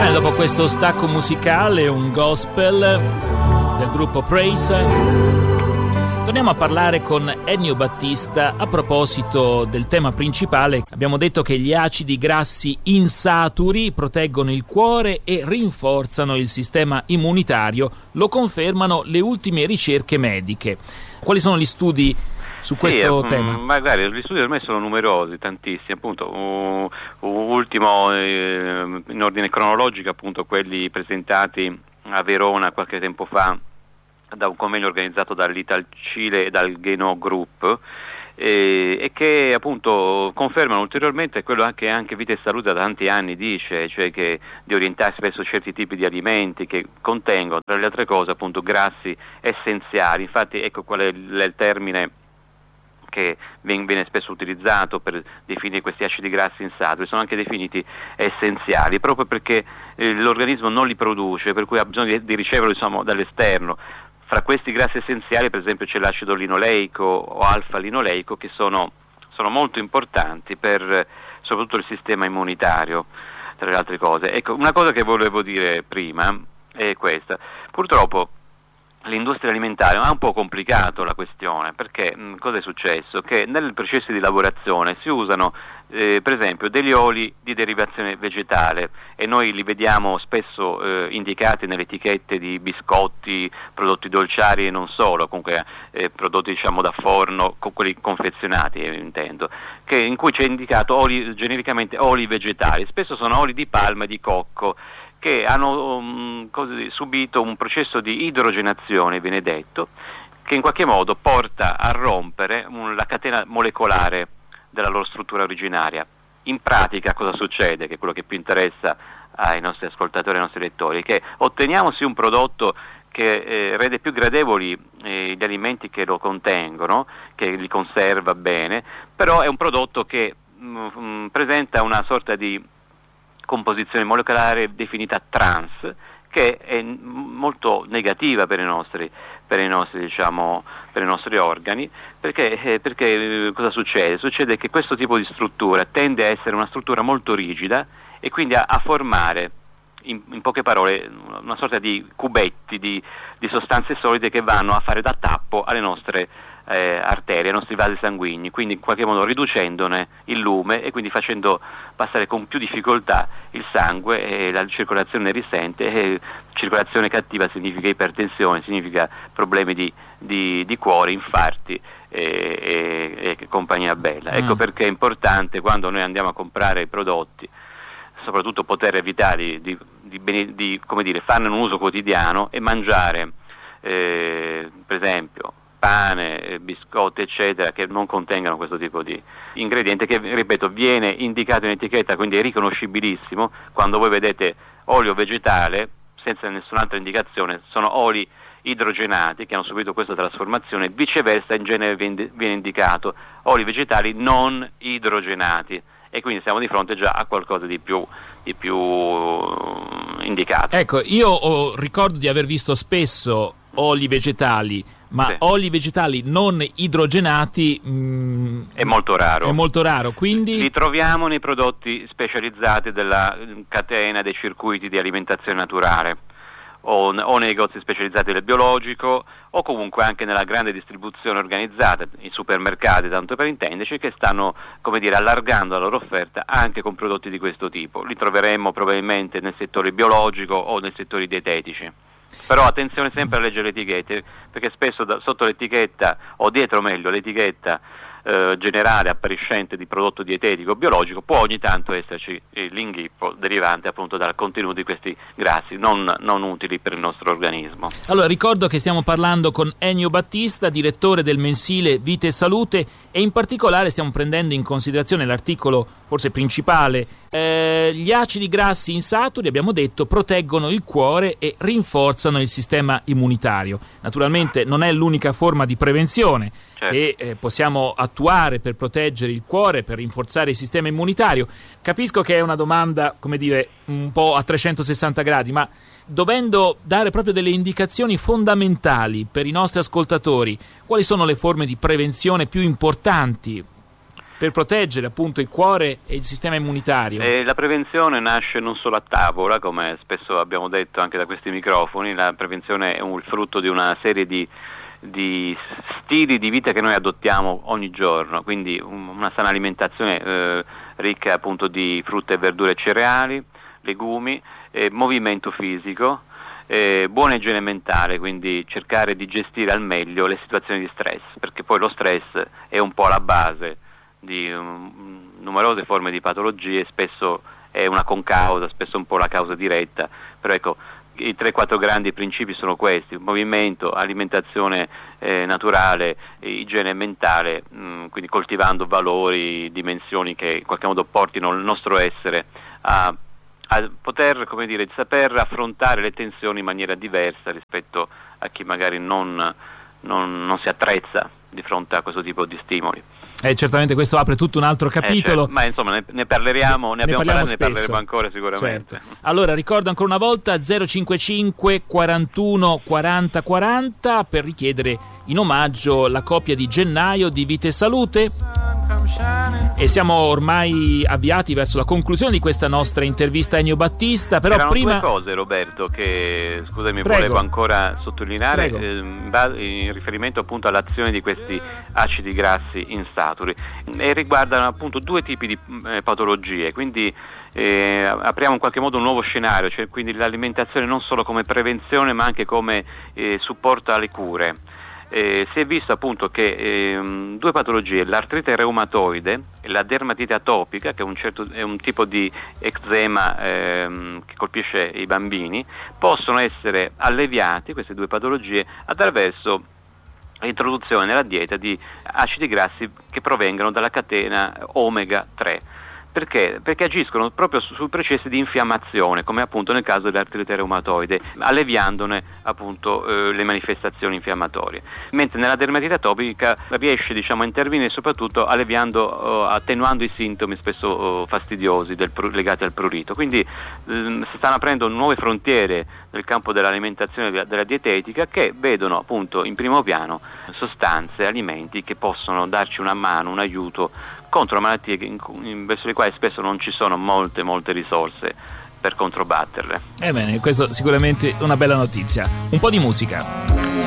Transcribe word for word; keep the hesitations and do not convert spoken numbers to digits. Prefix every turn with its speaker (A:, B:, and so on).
A: Bene, dopo questo stacco musicale, un gospel del gruppo Praise, torniamo a parlare con Ennio Battista a proposito del tema principale. Abbiamo detto che gli acidi grassi insaturi proteggono il cuore e rinforzano il sistema immunitario, lo confermano le ultime ricerche mediche. Quali sono gli studi su questo
B: sì,
A: tema?
B: Magari gli studi per me sono numerosi, tantissimi, appunto. Uh, ultimo eh, in ordine cronologico, appunto, quelli presentati a Verona qualche tempo fa da un convegno organizzato dall'Italcile e dal Geno Group, eh, e che appunto confermano ulteriormente quello che anche Vita e Salute da tanti anni dice, cioè che di orientarsi verso certi tipi di alimenti che contengono, tra le altre cose, appunto, grassi essenziali. Infatti ecco qual è il, il termine che viene spesso utilizzato per definire questi acidi grassi insaturi, sono anche definiti essenziali proprio perché eh, l'organismo non li produce, per cui ha bisogno di, di riceverlo, diciamo, dall'esterno. Fra questi grassi essenziali, per esempio, c'è l'acido linoleico o alfa-linoleico, che sono, sono molto importanti per soprattutto il sistema immunitario, tra le altre cose. Ecco, una cosa che volevo dire prima è questa: purtroppo l'industria alimentare ha un po' complicato la questione, perché mh, cosa è successo? Che nel processo di lavorazione si usano eh, per esempio degli oli di derivazione vegetale, e noi li vediamo spesso eh, indicati nelle etichette di biscotti, prodotti dolciari e non solo, comunque eh, prodotti, diciamo, da forno, con quelli confezionati, eh, intendo, che, in cui c'è indicato oli, genericamente oli vegetali. Spesso sono oli di palma e di cocco, che hanno um, così, subito un processo di idrogenazione, viene detto, che in qualche modo porta a rompere um, la catena molecolare della loro struttura originaria. In pratica cosa succede? Che è quello che più interessa ai nostri ascoltatori e ai nostri lettori, che otteniamo sì un prodotto che eh, rende più gradevoli eh, gli alimenti che lo contengono, che li conserva bene, però è un prodotto che mh, presenta una sorta di composizione molecolare definita trans, che è molto negativa per i nostri, per i nostri, diciamo, per i nostri organi, perché, eh, perché eh, cosa succede? Succede che questo tipo di struttura tende a essere una struttura molto rigida e quindi a, a formare, in, in poche parole, una sorta di cubetti di, di sostanze solide che vanno a fare da tappo alle nostre Eh, arterie, ai nostri vasi sanguigni, quindi in qualche modo riducendone il lume e quindi facendo passare con più difficoltà il sangue, e la circolazione risente. E circolazione cattiva significa ipertensione, significa problemi di, di, di cuore, infarti e, e, e compagnia bella. Mm. Ecco perché è importante, quando noi andiamo a comprare i prodotti, soprattutto poter evitare di, di, di, di come dire, farne un uso quotidiano e mangiare eh, per esempio pane, biscotti, eccetera, che non contengano questo tipo di ingrediente, che, ripeto, viene indicato in etichetta, quindi è riconoscibilissimo. Quando voi vedete olio vegetale, senza nessun'altra indicazione, sono oli idrogenati che hanno subito questa trasformazione. Viceversa, in genere viene indicato oli vegetali non idrogenati, e quindi siamo di fronte già a qualcosa di più, di più indicato.
A: Ecco, io ho, ricordo di aver visto spesso oli vegetali, ma sì, oli vegetali non idrogenati mh,
B: è molto raro.
A: È molto raro, quindi
B: li troviamo nei prodotti specializzati della catena dei circuiti di alimentazione naturale, o, o nei negozi specializzati del biologico, o comunque anche nella grande distribuzione organizzata, i supermercati, tanto per intenderci, che stanno, come dire, allargando la loro offerta anche con prodotti di questo tipo. Li troveremmo probabilmente nel settore biologico o nei settori dietetici. Però attenzione sempre a leggere le etichette, perché spesso da, sotto l'etichetta, o dietro meglio l'etichetta eh, generale appariscente di prodotto dietetico biologico, può ogni tanto esserci eh, l'inghippo derivante appunto dal contenuto di questi grassi non, non utili per il nostro organismo.
A: Allora, ricordo che stiamo parlando con Ennio Battista, direttore del mensile Vita e Salute, e in particolare stiamo prendendo in considerazione l'articolo forse principale. Eh, gli acidi grassi insaturi, abbiamo detto, proteggono il cuore e rinforzano il sistema immunitario. Naturalmente non è l'unica forma di prevenzione, certo, che eh, possiamo attuare per proteggere il cuore, per rinforzare il sistema immunitario. Capisco che è una domanda, come dire, un po' a trecentosessanta gradi, ma dovendo dare proprio delle indicazioni fondamentali per i nostri ascoltatori, quali sono le forme di prevenzione più importanti? per proteggere appunto il cuore e il sistema immunitario.
B: E la prevenzione nasce non solo a tavola, come spesso abbiamo detto anche da questi microfoni. La prevenzione è un, il frutto di una serie di di stili di vita che noi adottiamo ogni giorno, quindi una sana alimentazione eh, ricca appunto di frutta e verdure e cereali, legumi, eh, movimento fisico, eh, buona igiene mentale, quindi cercare di gestire al meglio le situazioni di stress, perché poi lo stress è un po' la base di um, numerose forme di patologie, spesso è una concausa, spesso un po' la causa diretta, però ecco, i tre quattro grandi principi sono questi: movimento, alimentazione eh, naturale, igiene mentale, mh, quindi coltivando valori, dimensioni che in qualche modo portino il nostro essere a, a poter, come dire, saper affrontare le tensioni in maniera diversa rispetto a chi magari non, non, non si attrezza di fronte a questo tipo di stimoli.
A: Eh, certamente questo apre tutto un altro capitolo.
B: Eh, certo, ma insomma ne, ne parleremo, ne, ne abbiamo parlato e ne parleremo ancora sicuramente.
A: Certo. Allora ricordo ancora una volta zero cinquantacinque quarantuno quaranta quaranta per richiedere in omaggio la copia di gennaio di Vita e Salute. E siamo ormai avviati verso la conclusione di questa nostra intervista a Ennio Battista, però
B: Erano
A: prima
B: due cose, Roberto, che scusami
A: Prego.
B: volevo ancora sottolineare
A: eh,
B: in riferimento appunto all'azione di questi acidi grassi insaturi, e riguardano appunto due tipi di eh, patologie, quindi eh, apriamo in qualche modo un nuovo scenario, cioè quindi l'alimentazione non solo come prevenzione ma anche come eh, supporto alle cure. Eh, si è visto appunto che eh, due patologie, l'artrite reumatoide e la dermatite atopica, che è un, certo, è un tipo di eczema ehm, che colpisce i bambini, possono essere alleviati, queste due patologie, attraverso l'introduzione nella dieta di acidi grassi che provengono dalla catena omega tre. Perché? Perché agiscono proprio su, su processi di infiammazione, come appunto nel caso dell'artrite reumatoide, alleviandone appunto eh, le manifestazioni infiammatorie. Mentre nella dermatite atopica riesce, diciamo, a intervenire soprattutto alleviando, eh, attenuando i sintomi spesso eh, fastidiosi del, legati al prurito. Quindi eh, si stanno aprendo nuove frontiere nel campo dell'alimentazione e della, della dietetica, che vedono appunto in primo piano sostanze, alimenti che possono darci una mano, un aiuto contro malattie che, in, in, verso le quali spesso non ci sono molte molte risorse per controbatterle.
A: Ebbene, questo sicuramente è una bella notizia. Un po' di musica.